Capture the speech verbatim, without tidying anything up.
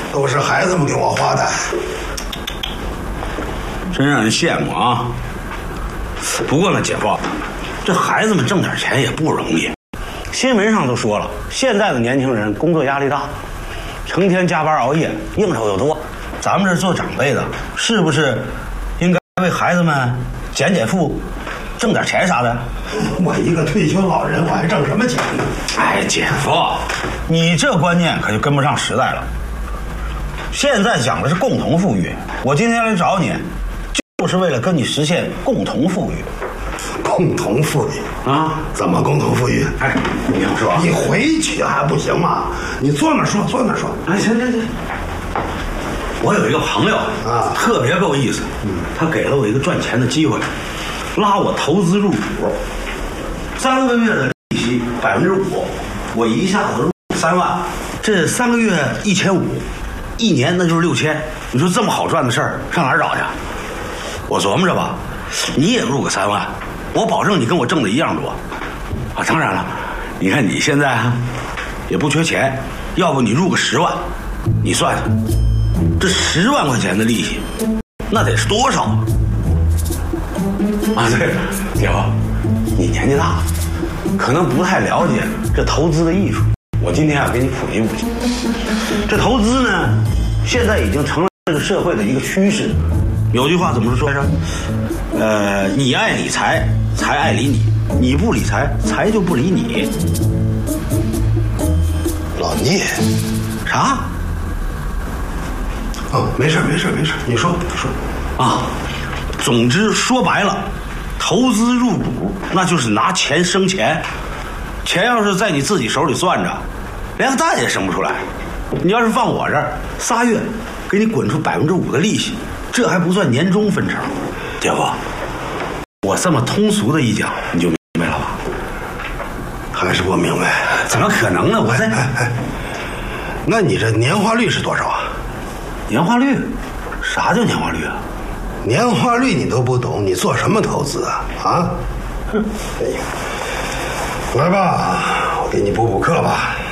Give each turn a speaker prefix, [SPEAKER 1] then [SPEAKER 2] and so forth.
[SPEAKER 1] 都是孩子们给我花的，
[SPEAKER 2] 真让人羡慕啊！不过呢，姐夫，这孩子们挣点钱也不容易。新闻上都说了，现在的年轻人工作压力大，成天加班熬夜，应酬又多。咱们这做长辈的，是不是应该为孩子们减减负，挣点钱啥的？
[SPEAKER 1] 我一个退休老人，我还挣什么钱呢？
[SPEAKER 2] 哎，姐夫，你这观念可就跟不上时代了。现在讲的是共同富裕，我今天来找你，就是为了跟你实现共同富裕。
[SPEAKER 1] 共同富裕
[SPEAKER 2] 啊？
[SPEAKER 1] 怎么共同富裕？
[SPEAKER 2] 哎，你听我说，
[SPEAKER 1] 你回去还不行吗？你坐那说，坐那说。
[SPEAKER 2] 哎，行行行。我有一个朋友
[SPEAKER 1] 啊，
[SPEAKER 2] 特别够意思，嗯，他给了我一个赚钱的机会，拉我投资入股，三个月的利息百分之五，我一下子入三万，这三个月一千五，一年那就是六千。你说这么好赚的事儿，上哪儿找去？我琢磨着吧，你也入个三万，我保证你跟我挣的一样多。啊，当然了，你看你现在啊，也不缺钱，要不你入个十万，你算算。这十万块钱的利息，那得是多少啊？啊，对，姐夫，你年纪大，可能不太了解这投资的艺术。我今天啊，给你普及普及。这投资呢，现在已经成了这个社会的一个趋势。有句话怎么说来着？呃，你爱理财，财爱理你；你不理财，财就不理你。
[SPEAKER 1] 老聂，
[SPEAKER 2] 啥？
[SPEAKER 1] 哦，没事没事没事，你说说
[SPEAKER 2] 啊。总之说白了，投资入股那就是拿钱生钱，钱要是在你自己手里攥着，连个蛋也生不出来。你要是放我这儿，仨月给你滚出百分之五的利息，这还不算年终分成。姐夫，我这么通俗的一讲，你就明白了吧？
[SPEAKER 1] 还是不明白？
[SPEAKER 2] 怎么可能呢？我在
[SPEAKER 1] 哎哎，那你这年化率是多少啊？
[SPEAKER 2] 年化率？啥叫年化率啊？
[SPEAKER 1] 年化率你都不懂，你做什么投资啊？啊？哎呀，来吧，我给你补补课吧。